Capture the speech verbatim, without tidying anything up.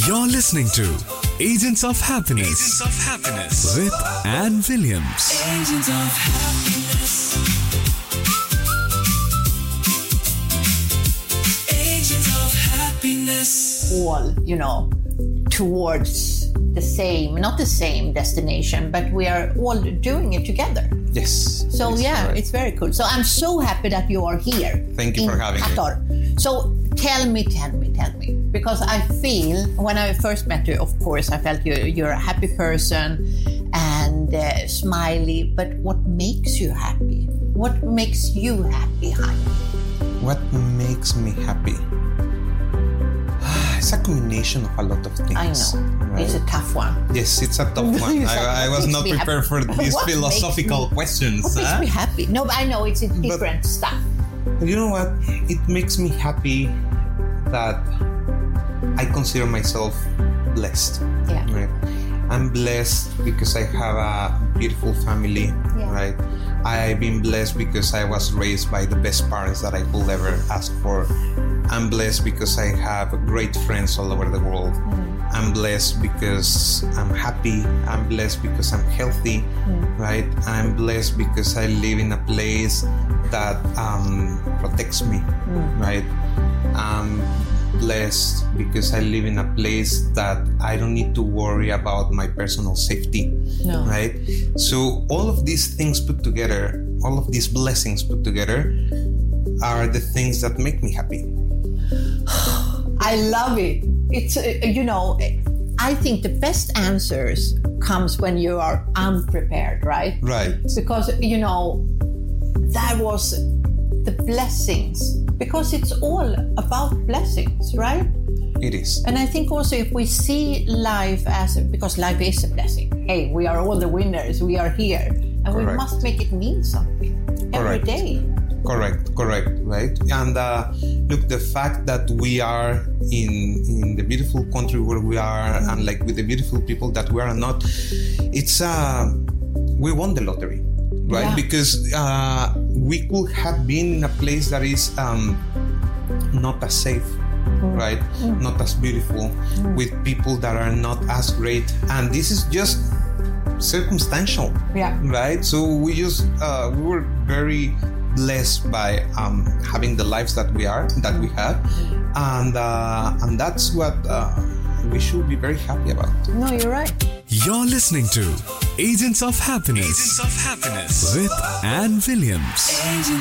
You're listening to Agents of Happiness. Agents of Happiness with Anne Williams. Agents of Happiness. Agents of Happiness. All, you know, towards the same, not the same destination, but we are all doing it together. Yes. So yes, yeah, right. it's very cool. So I'm so happy that you are here. Thank you in for having me. Qatar. So tell me, tell me, tell me, because I feel when I first met you, of course, I felt you, you're a happy person and uh, smiley. But what makes you happy? What makes you happy, honey? What makes me happy? It's a combination of a lot of things. I know. Right? It's a tough one. Yes, it's a tough one. I, I was What not makes me prepared happy? for these What philosophical makes me- questions. What makes huh? me happy? No, but I know it's a different stuff. You know what? It makes me happy that I consider myself blessed. Yeah. Right? I'm blessed because I have a beautiful family. Yeah. Right? I've been blessed because I was raised by the best parents that I could ever ask for. I'm blessed because I have great friends all over the world. Mm. I'm blessed because I'm happy. I'm blessed because I'm healthy, Mm. right? I'm blessed because I live in a place that um, protects me, Mm. right? I'm blessed because I live in a place that I don't need to worry about my personal safety, No. right? So all of these things put together, all of these blessings put together are the things that make me happy. I love it. It's, uh, you know, I think the best answers comes when you are unprepared, right? Right. Because, you know, that was the blessings. Because it's all about blessings, right? It is. And I think also if we see life as, because life is a blessing. Hey, we are all the winners. We are here. And we Correct. must make it mean something every Correct. day. Correct, correct, right? And uh, look, the fact that we are in in the beautiful country where we are, and like with the beautiful people that we are not, it's uh, we won the lottery, right? Yeah. Because uh, we could have been in a place that is um, not as safe, right? Not as beautiful, with people that are not as great, and this is just circumstantial, Yeah. right? So we just uh, we were very blessed by um, having the lives that we are that we have, and uh, and that's what uh, we should be very happy about. No, you're right. You're listening to Agents of Happiness. Agents of Happiness with Anne Williams. Agents